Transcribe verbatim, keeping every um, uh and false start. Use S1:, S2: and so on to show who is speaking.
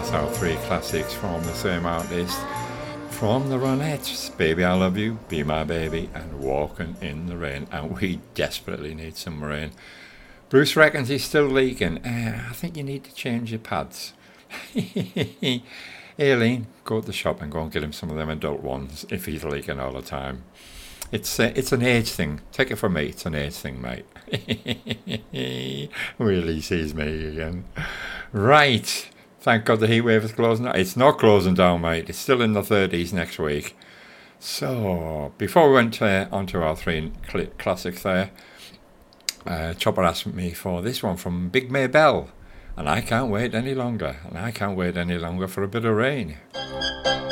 S1: That's our three classics from the same artist. From the Ronettes, Baby I Love You, Be My Baby, and Walking in the Rain. And we desperately need some rain. Bruce reckons he's still leaking. Uh, I think you need to change your pads. Aileen, go to the shop and go and get him some of them adult ones if he's leaking all the time. It's uh, it's an age thing. Take it from me, it's an age thing, mate. Really sees me again. Right. Thank God the heat wave is closing down. It's not closing down, mate. It's still in the thirties next week. So, before we went uh, on to our three cl- classics there, uh, Chopper asked me for this one from Big Maybelle. And I can't wait any longer. And I can't wait any longer for a bit of rain.